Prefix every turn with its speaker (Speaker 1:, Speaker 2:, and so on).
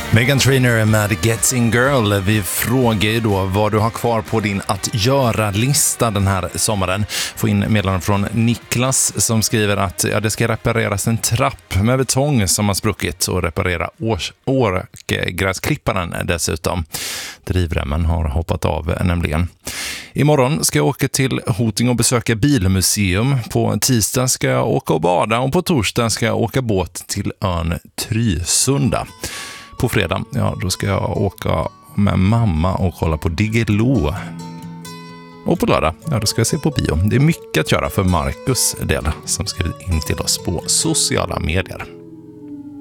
Speaker 1: Meghan Trainor med Getting Girl. Vi frågar ju då vad du har kvar på din att göra-lista den här sommaren. Få in meddelanden från Niklas som skriver att det ska repareras en trapp med betong som har spruckit och reparera årgräsklipparen dessutom. Drivremmen har hoppat av nämligen. Imorgon ska jag åka till Hoting och besöka bilmuseum. På tisdag ska jag åka och bada och på torsdag ska jag åka båt till ön Trysunda. På fredag, då ska jag åka med mamma och kolla på Diggiloo. Och på lördag, då ska jag se på bio. Det är mycket att göra för Marcus del som skrivit in till oss på sociala medier.